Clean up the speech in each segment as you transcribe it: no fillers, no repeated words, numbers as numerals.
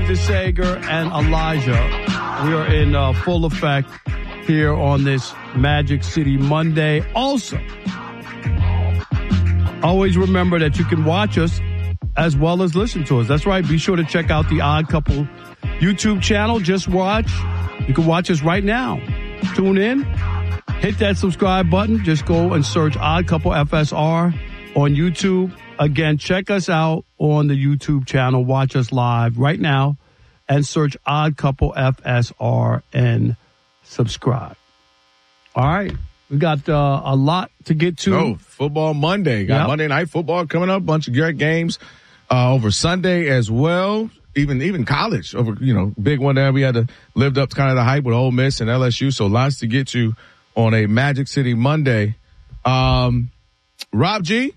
DeSager and Elijah. We are in full effect here on this Magic City Monday. Also, always remember that you can watch us as well as listen to us. That's right. Be sure to check out the Odd Couple YouTube channel. Just watch. You can watch us right now. Tune in. Hit that subscribe button. Just go and search Odd Couple FSR on YouTube. Again, check us out on the YouTube channel. Watch us live right now and search Odd Couple FSR and subscribe. All right. We got a lot to get to. Oh, football Monday. Got Monday Night Football coming up. Bunch of great games over Sunday as well. Even college over, big one there. We had to live up to kind of the hype with Ole Miss and LSU. So lots to get to on a Magic City Monday. Rob G,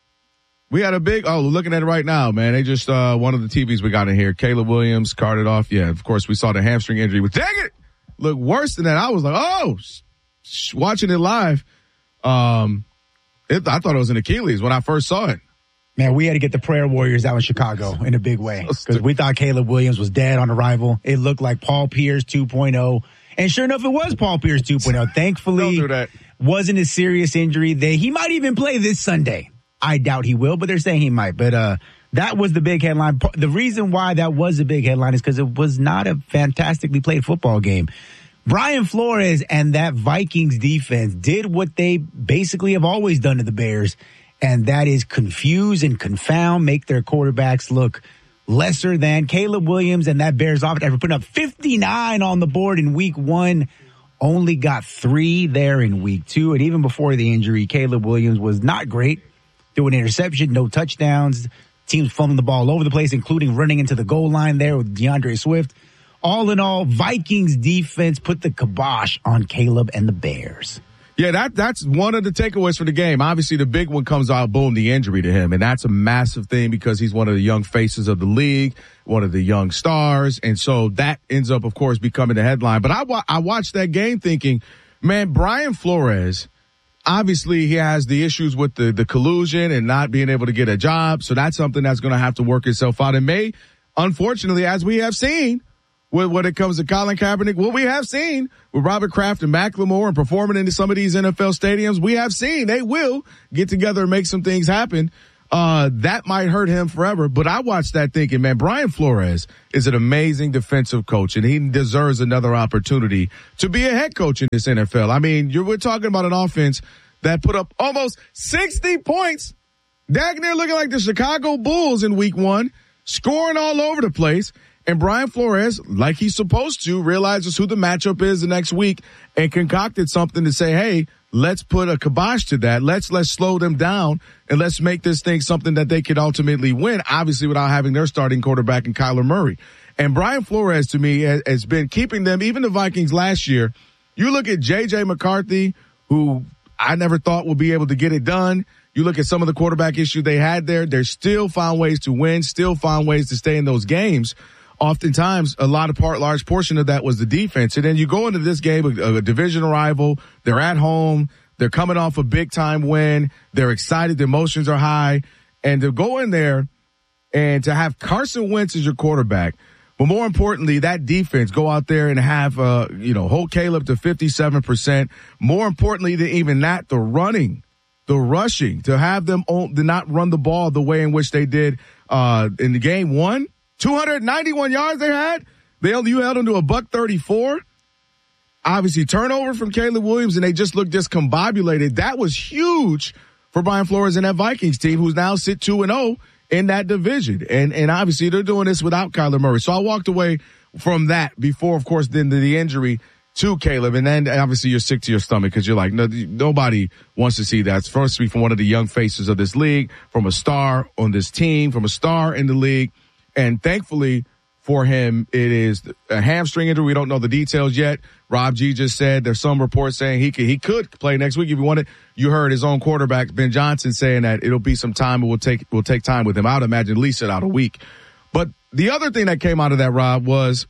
we had a big, looking at it right now, man. They just, one of the TVs we got in here, Caleb Williams carted off. Yeah, of course, we saw the hamstring injury. But dang it, look worse than that. I was like, watching it live. I thought it was an Achilles when I first saw it. Man, we had to get the prayer warriors out in Chicago in a big way because we thought Caleb Williams was dead on arrival. It looked like Paul Pierce 2.0. And sure enough, it was Paul Pierce 2.0. Thankfully, Don't do that. Wasn't a serious injury. He might even play this Sunday. I doubt he will, but they're saying he might. But that was the big headline. The reason why that was a big headline is because it was not a fantastically played football game. Brian Flores and that Vikings defense did what they basically have always done to the Bears, and that is confuse and confound, make their quarterbacks look lesser than. Caleb Williams and that Bears offense, after putting up 59 on the board in week 1, only got 3 there in week 2. And even before the injury, Caleb Williams was not great. Threw an interception, no touchdowns. Teams fumbling the ball all over the place, including running into the goal line there with DeAndre Swift. All in all, Vikings defense put the kibosh on Caleb and the Bears. Yeah, that's one of the takeaways for the game. Obviously, the big one comes out, boom, the injury to him. And that's a massive thing because he's one of the young faces of the league, one of the young stars. And so that ends up, of course, becoming the headline. But I watched that game thinking, man, Brian Flores, obviously he has the issues with the collusion and not being able to get a job. So that's something that's going to have to work itself out. And may, unfortunately, as we have seen, when it comes to Colin Kaepernick, what we have seen with Robert Kraft and Macklemore and performing in some of these NFL stadiums, we have seen they will get together and make some things happen. That might hurt him forever. But I watched that thinking, man, Brian Flores is an amazing defensive coach, and he deserves another opportunity to be a head coach in this NFL. I mean, we're talking about an offense that put up almost 60 points, dang near looking like the Chicago Bulls in week 1, scoring all over the place. And Brian Flores, like he's supposed to, realizes who the matchup is the next week and concocted something to say, hey, let's put a kibosh to that. Let's slow them down and let's make this thing something that they could ultimately win, obviously without having their starting quarterback in Kyler Murray. And Brian Flores, to me, has been keeping them, even the Vikings last year. You look at J.J. McCarthy, who I never thought would be able to get it done. You look at some of the quarterback issues they had there. They still found ways to win, still found ways to stay in those games. Oftentimes, large portion of that was the defense. And then you go into this game, a divisional rival. They're at home. They're coming off a big time win. They're excited. The emotions are high. And to go in there and to have Carson Wentz as your quarterback, but more importantly, that defense go out there and have, hold Caleb to 57%. More importantly than even that, the rushing, to have them to not run the ball the way in which they did, in the game 1. 291 yards they had. You held them to a $134. Obviously, turnover from Caleb Williams, and they just looked discombobulated. That was huge for Brian Flores and that Vikings team, who's now sit 2-0 in that division. And obviously, they're doing this without Kyler Murray. So I walked away from that before, of course, then the injury to Caleb. And then, obviously, you're sick to your stomach because you're like, no, nobody wants to see that. It's first to be from one of the young faces of this league, from a star on this team, from a star in the league. And thankfully for him, it is a hamstring injury. We don't know the details yet. Rob G just said there's some reports saying he could play next week if he wanted. You heard his own quarterback, Ben Johnson, saying that it'll be some time. It will take time with him. I would imagine at least out a week. But the other thing that came out of that, Rob, was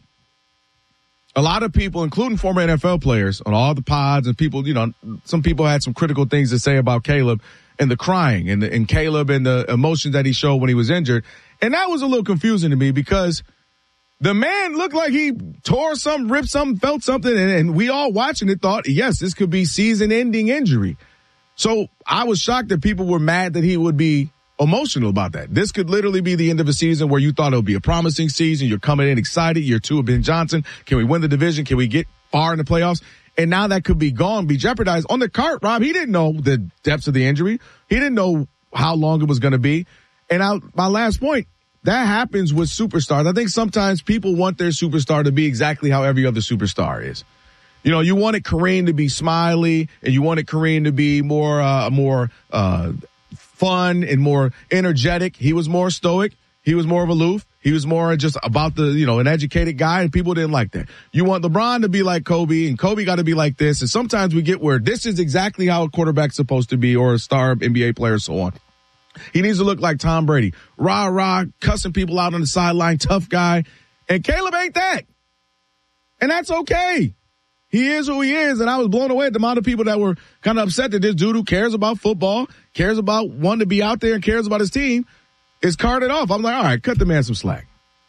a lot of people, including former NFL players on all the pods and people, some people had some critical things to say about Caleb and the crying and Caleb and the emotions that he showed when he was injured. And that was a little confusing to me because The man looked like he tore something, ripped something, felt something, and we all watching it thought, yes, this could be season-ending injury. So I was shocked that people were mad that he would be emotional about that. This could literally be the end of a season where you thought it would be a promising season. You're coming in excited. Year 2 of Ben Johnson. Can we win the division? Can we get far in the playoffs? And now that could be gone, be jeopardized. On the cart, Rob, he didn't know the depths of the injury. He didn't know how long it was going to be. And my last point, that happens with superstars. I think sometimes people want their superstar to be exactly how every other superstar is. You know, you wanted Kareem to be smiley, and you wanted Kareem to be more fun and more energetic. He was more stoic. He was more of aloof. He was more just about an educated guy, and people didn't like that. You want LeBron to be like Kobe, and Kobe got to be like this. And sometimes we get where this is exactly how a quarterback's supposed to be, or a star NBA player, so on. He needs to look like Tom Brady. Rah, cussing people out on the sideline, tough guy. And Caleb ain't that. And that's okay. He is who he is. And I was blown away at the amount of people that were kind of upset that this dude who cares about football, cares about wanting to be out there, and cares about his team is carted off. I'm like, all right, cut the man some slack.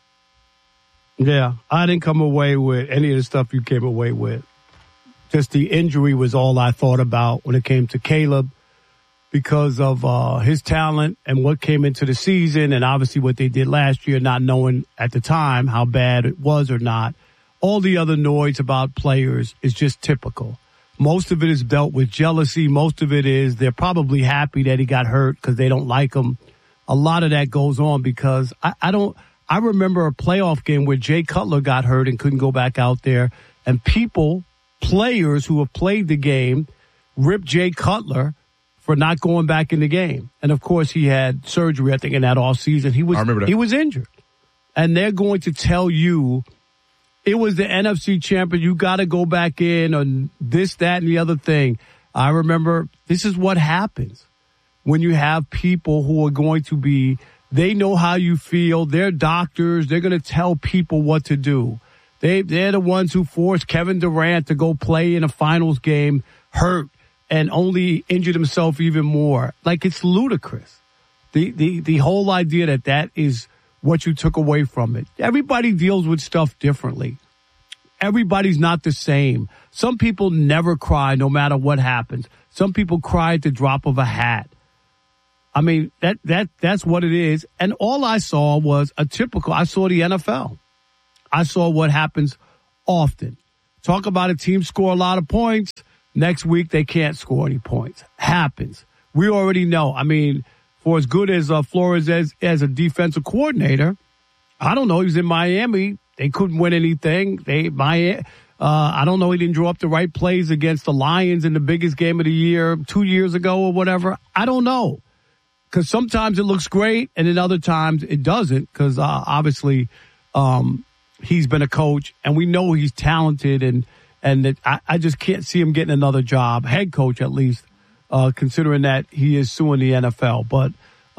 Yeah, I didn't come away with any of the stuff you came away with. Just the injury was all I thought about when it came to Caleb, because of his talent and what came into the season, and obviously what they did last year, not knowing at the time how bad it was or not. All the other noise about players is just typical. Most of it is dealt with jealousy. Most of it is they're probably happy that he got hurt because they don't like him. A lot of that goes on because I remember a playoff game where Jay Cutler got hurt and couldn't go back out there, and players who have played the game ripped Jay Cutler for not going back in the game. And, of course, he had surgery, I think, in that offseason. I remember that. He was injured. And they're going to tell you it was the NFC champion. You got to go back in on this, that, and the other thing. I remember this is what happens when you have people who are going to be, they know how you feel. They're doctors. They're going to tell people what to do. They're the ones who forced Kevin Durant to go play in a finals game hurt and only injured himself even more. Like, it's ludicrous. The whole idea that is what you took away from it. Everybody deals with stuff differently. Everybody's not the same. Some people never cry no matter what happens. Some people cry at the drop of a hat. I mean, that's what it is. And all I saw was I saw the NFL. I saw what happens often. Talk about a team score a lot of points. Next week, they can't score any points. Happens. We already know. I mean, for as good as Flores as a defensive coordinator, I don't know. He was in Miami. They couldn't win anything. I don't know. He didn't draw up the right plays against the Lions in the biggest game of the year 2 years ago or whatever. I don't know. Because sometimes it looks great, and then other times it doesn't. Because obviously, he's been a coach, and we know he's talented, and I just can't see him getting another job, head coach at least, considering that he is suing the NFL. But,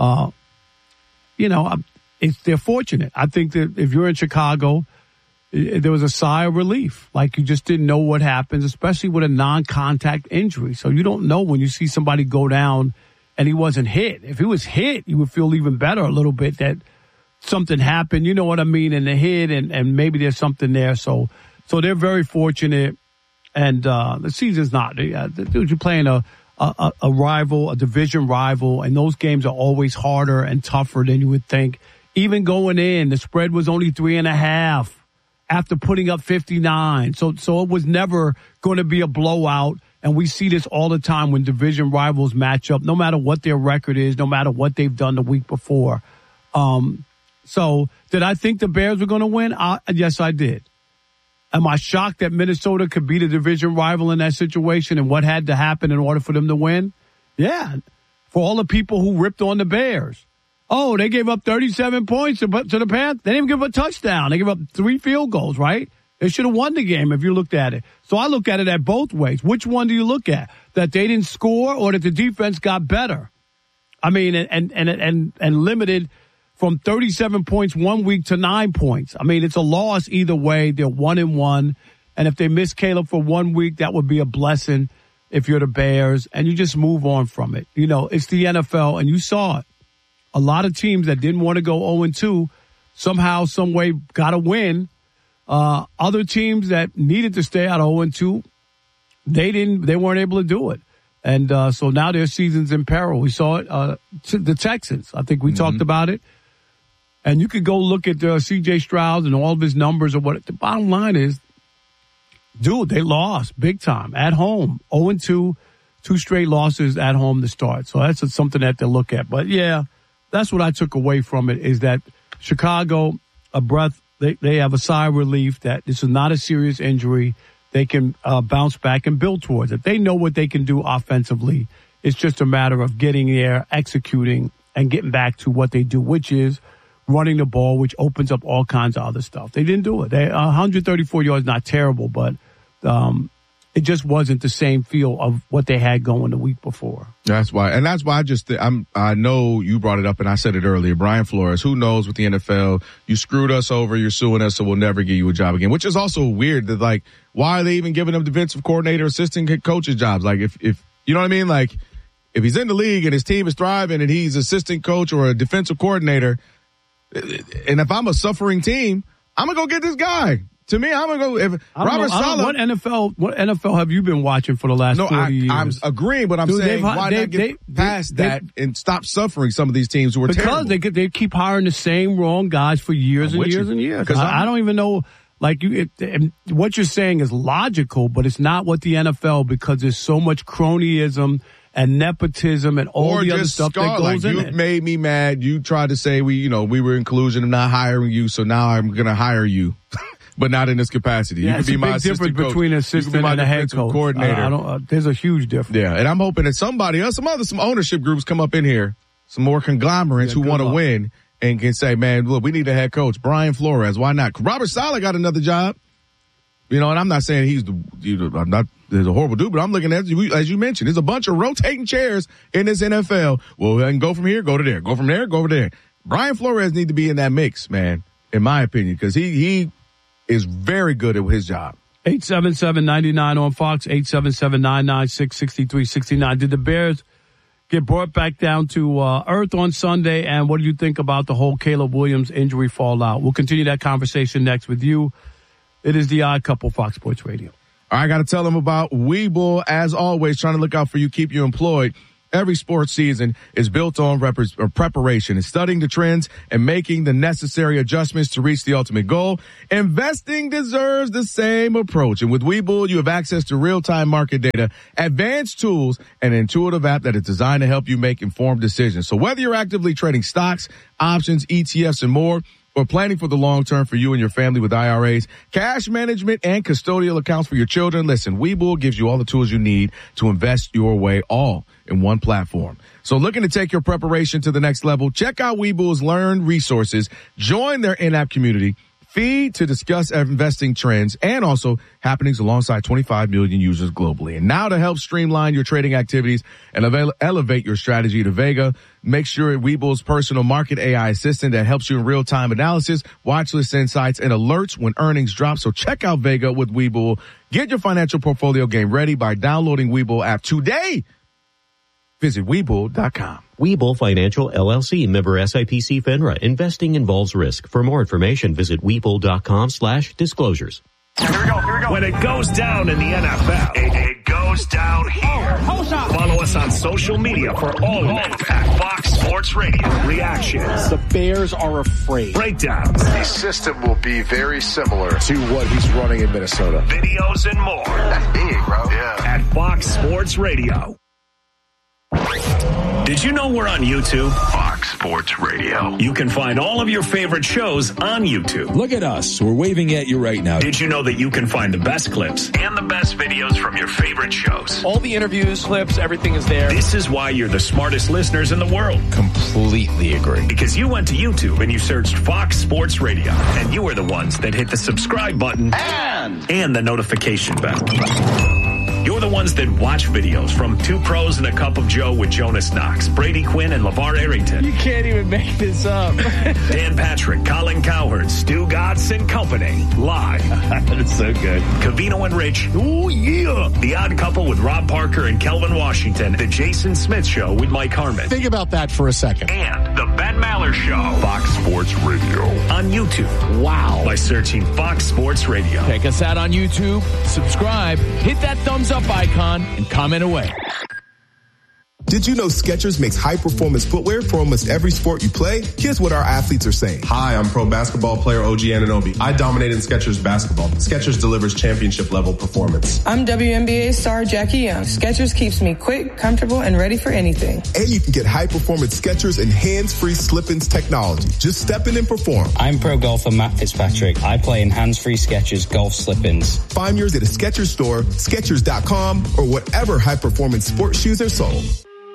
they're fortunate. I think that if you're in Chicago, there was a sigh of relief. Like, you just didn't know what happens, especially with a non-contact injury. So you don't know when you see somebody go down and he wasn't hit. If he was hit, you would feel even better a little bit that something happened, you know what I mean, in the hit, and maybe there's something there. So they're very fortunate, and the season's not. Dude, you're playing a rival, a division rival, and those games are always harder and tougher than you would think. Even going in, the spread was only 3.5 after putting up 59. So it was never going to be a blowout, and we see this all the time when division rivals match up, no matter what their record is, no matter what they've done the week before. So did I think the Bears were going to win? Yes, I did. Am I shocked that Minnesota could beat a division rival in that situation and what had to happen in order for them to win? Yeah. For all the people who ripped on the Bears. Oh, they gave up 37 points to the Panthers. They didn't even give up a touchdown. They gave up 3 field goals, right? They should have won the game if you looked at it. So I look at it at both ways. Which one do you look at? That they didn't score or that the defense got better? I mean, and limited from 37 points 1 week to 9 points. I mean, it's a loss either way. They're 1-1. And if they miss Caleb for 1 week, that would be a blessing if you're the Bears. And you just move on from it. You know, it's the NFL, and you saw it. A lot of teams that didn't want to go 0-2, they went 0-3. And they were able to somehow, some way got a win. Other teams that needed to stay out 0-2, they weren't able to do it. And so now their season's in peril. We saw it, the Texans. I think we talked about it. And you could go look at C.J. Stroud and all of his numbers or what. The bottom line is, dude, they lost big time at home. 0-2, 2 straight losses at home to start. So that's something that to look at. But, yeah, that's what I took away from it is that Chicago, a breath, they have a sigh of relief that this is not a serious injury. They can bounce back and build towards it. They know what they can do offensively. It's just a matter of getting there, executing, and getting back to what they do, which is running the ball, which opens up all kinds of other stuff. They didn't do it. 134 yards, not terrible, but it just wasn't the same feel of what they had going the week before. That's why I know you brought it up, and I said it earlier. Brian Flores, who knows with the NFL? You screwed us over. You're suing us, so we'll never give you a job again. Which is also weird. That like, why are they even giving him defensive coordinator, assistant coaches jobs? Like, if you know what I mean? Like, if he's in the league and his team is thriving, and he's assistant coach or a defensive coordinator. And if I'm a suffering team, I'm going to go get this guy. To me, I'm going to go. If Robert Saleh. What NFL have you been watching for the last 40 years? I'm agreeing, but I'm saying why not get past that and stop suffering some of these teams who are terrible? Because they keep hiring the same wrong guys for years and years and years. Because I don't even know. Like what you're saying is logical, but it's not what the NFL, because there's so much cronyism and nepotism and all the other stuff that goes in it. You made me mad. You tried to say we were inclusion. I'm not hiring you, so now I'm going to hire you, but not in this capacity. Yeah, you could be my assistant coach. Difference between an assistant and a head coach. Coordinator. There's a huge difference. Yeah, and I'm hoping that somebody else, some ownership groups come up in here, some more conglomerates who want to win and can say, man, look, we need a head coach. Brian Flores, why not? Robert Saleh got another job. And I'm not saying there's a horrible dude, but I'm looking at, as you mentioned, there's a bunch of rotating chairs in this NFL. Well, I can go from here, go to there, go from there, go over there. Brian Flores needs to be in that mix, man, in my opinion, because he is very good at his job. 877-99 on Fox, 877-996-6369. Did the Bears get brought back down to earth on Sunday, and what do you think about the whole Caleb Williams injury fallout? We'll continue that conversation next with you. It is the Odd Couple, Fox Sports Radio. All right, I got to tell them about Webull. As always, trying to look out for you, keep you employed. Every sports season is built on preparation and studying the trends and making the necessary adjustments to reach the ultimate goal. Investing deserves the same approach. And with Webull, you have access to real-time market data, advanced tools, and an intuitive app that is designed to help you make informed decisions. So whether you're actively trading stocks, options, ETFs, and more, or planning for the long term for you and your family with IRAs, cash management, and custodial accounts for your children, listen, Webull gives you all the tools you need to invest your way, all in one platform. So looking to take your preparation to the next level? Check out Webull's Learn resources, join their in-app community, feed to discuss investing trends and also happenings alongside 25 million users globally. And now to help streamline your trading activities and elevate your strategy to Vega, make sure Webull's personal market AI assistant that helps you in real-time analysis, watch list insights, and alerts when earnings drop. So check out Vega with Webull. Get your financial portfolio game ready by downloading Webull app today. Visit Webull.com. Webull Financial LLC, member SIPC FINRA. Investing involves risk. For more information, visit Webull.com/disclosures. Here we go. When it goes down in the NFL, it goes down here. Follow us on social media for all of it at Fox Sports Radio. Reactions. The Bears are afraid. Breakdowns. The system will be very similar to what he's running in Minnesota. Videos and more. That's big, bro. Yeah. At Fox Sports Radio. Did you know we're on YouTube? Fox Sports Radio. You can find all of your favorite shows on YouTube. Look at us. We're waving at you right now. Did you know that you can find the best clips and the best videos from your favorite shows? All the interviews, clips, everything is there. This is why you're the smartest listeners in the world. Completely agree. Because you went to YouTube and you searched Fox Sports Radio, and you were the ones that hit the subscribe button and the notification bell. You're the ones that watch videos, from Two Pros and a Cup of Joe with Jonas Knox, Brady Quinn, and LeVar Arrington. You can't even make this up. Dan Patrick, Colin Cowherd, Stu Gatz, and company. Live. That's so good. Covino and Rich. Oh, yeah. The Odd Couple with Rob Parker and Kelvin Washington. The Jason Smith Show with Mike Harmon. Think about that for a second. And the Ben Maller Show. Fox Sports Radio. On YouTube. Wow. By searching Fox Sports Radio. Check us out on YouTube. Subscribe. Hit that thumbs up icon and comment away. Did you know Skechers makes high-performance footwear for almost every sport you play? Here's what our athletes are saying. Hi, I'm pro basketball player OG Anunoby. I dominate in Skechers basketball. Skechers delivers championship-level performance. I'm WNBA star Jackie Young. Skechers keeps me quick, comfortable, and ready for anything. And you can get high-performance Skechers and hands-free slip-ins technology. Just step in and perform. I'm pro golfer Matt Fitzpatrick. I play in hands-free Skechers golf slip-ins. Find yours at a Skechers store, Skechers.com, or whatever high-performance sports shoes are sold.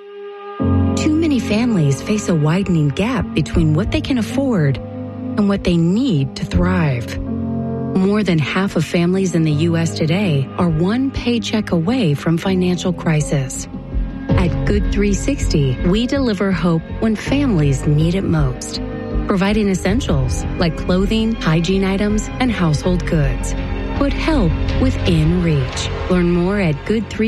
Too many families face a widening gap between what they can afford and what they need to thrive. More than half of families in the U.S. today are one paycheck away from financial crisis. At Good 360, we deliver hope when families need it most, providing essentials like clothing, hygiene items, and household goods. Put help within reach. Learn more at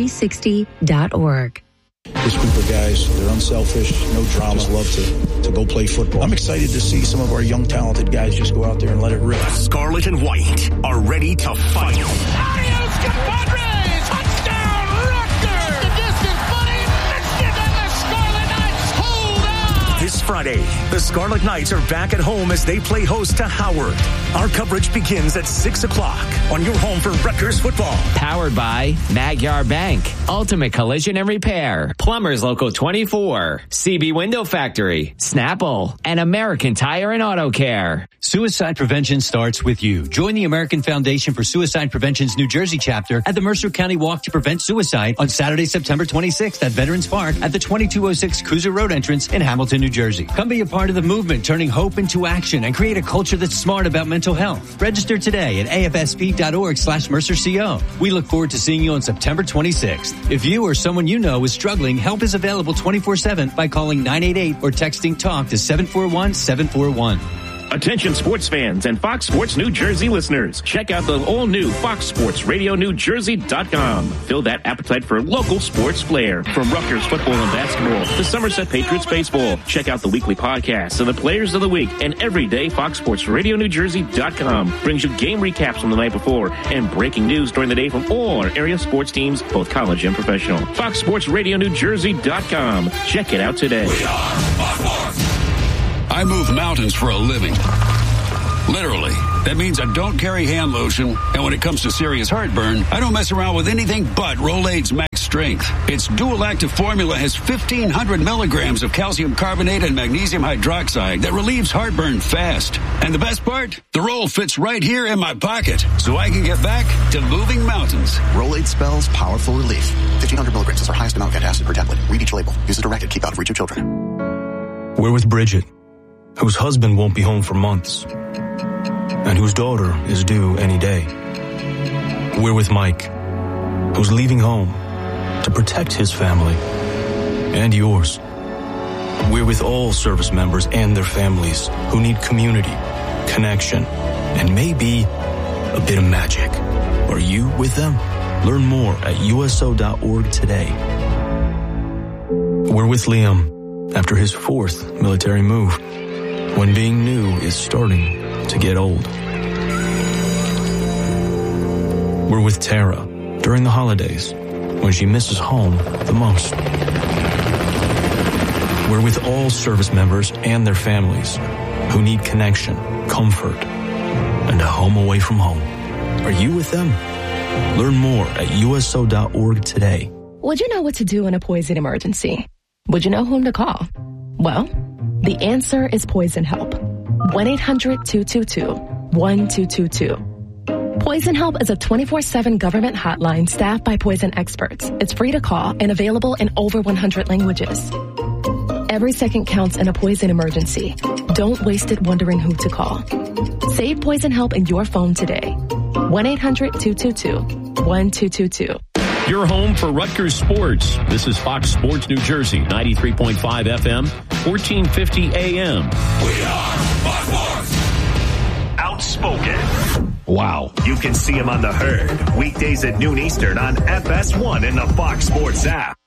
good360.org. This group of guys, they're unselfish, no drama, just love to go play football. I'm excited to see some of our young, talented guys just go out there and let it rip. Scarlet and White are ready to fight. Adios, compadres! Touchdown, Rutgers! The distance, but he missed it, and the Scarlet Knights hold on! This Friday, the Scarlet Knights are back at home as they play host to Howard. Our coverage begins at 6 o'clock on your home for Rutgers football. Powered by Magyar Bank, Ultimate Collision and Repair, Plumbers Local 24, CB Window Factory, Snapple, and American Tire and Auto Care. Suicide prevention starts with you. Join the American Foundation for Suicide Prevention's New Jersey chapter at the Mercer County Walk to Prevent Suicide on Saturday, September 26th at Veterans Park at the 2206 Cruiser Road entrance in Hamilton, New Jersey. Come be a part of the movement, turning hope into action and create a culture that's smart about mental health. Register today at afsp.org/MercerCO. We look forward to seeing you on September 26th. If you or someone you know is struggling, help is available 24/7 by calling 988 or texting TALK to 741-741. Attention sports fans and Fox Sports New Jersey listeners. Check out the all-new Fox Sports Radio NewJersey.com. Fill that appetite for local sports flair. From Rutgers football and basketball to Somerset Patriots baseball. Check out the weekly podcasts and the players of the week. And every day, Fox Sports Radio NewJersey.com brings you game recaps from the night before and breaking news during the day from all our area sports teams, both college and professional. Fox Sports Radio NewJersey.com. Check it out today. We are Fox Sports. I move mountains for a living. Literally. That means I don't carry hand lotion, and when it comes to serious heartburn, I don't mess around with anything but Rolaids Max Strength. Its dual-active formula has 1,500 milligrams of calcium carbonate and magnesium hydroxide that relieves heartburn fast. And the best part? The roll fits right here in my pocket, so I can get back to moving mountains. Rolaids spells powerful relief. 1,500 milligrams is our highest amount of fatty acid per tablet. Read each label. Use as directed. Keep out of reach of children. We're with Bridget, whose husband won't be home for months, and whose daughter is due any day. We're with Mike, who's leaving home to protect his family and yours. We're with all service members and their families who need community, connection, and maybe a bit of magic. Are you with them? Learn more at USO.org today. We're with Liam after his 4th military move, when being new is starting to get old. We're with Tara during the holidays, when she misses home the most. We're with all service members and their families who need connection, comfort, and a home away from home. Are you with them? Learn more at USO.org today. Would you know what to do in a poison emergency? Would you know whom to call? Well, the answer is Poison Help. 1-800-222-1222. Poison Help is a 24/7 government hotline staffed by poison experts. It's free to call and available in over 100 languages. Every second counts in a poison emergency. Don't waste it wondering who to call. Save Poison Help in your phone today. 1-800-222-1222. Your home for Rutgers sports. This is Fox Sports New Jersey, 93.5 FM, 1450 AM. We are Fox Sports. Outspoken. Wow. You can see him on The Herd, weekdays at noon Eastern on FS1 and the Fox Sports app.